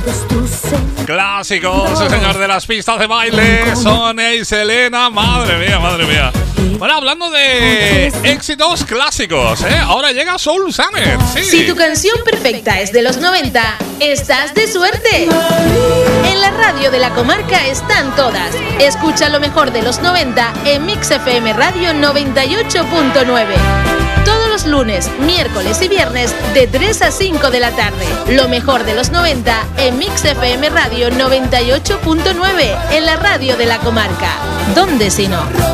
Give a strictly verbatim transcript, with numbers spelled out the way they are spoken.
Clásicos, el señor de las pistas de baile, Sonia y Selena, madre mía, madre mía. Bueno, hablando de éxitos clásicos, ¿eh? Ahora llega Soul Summer, sí. Si tu canción perfecta es de los noventa, estás de suerte. En la radio de la comarca están todas. Escucha lo mejor de los noventa en Mix F M Radio noventa y ocho punto nueve. Todos los lunes, miércoles y viernes de tres a cinco de la tarde. Lo mejor de los noventa en Mix F M Radio noventa y ocho punto nueve, en la radio de la comarca. ¿Dónde si no?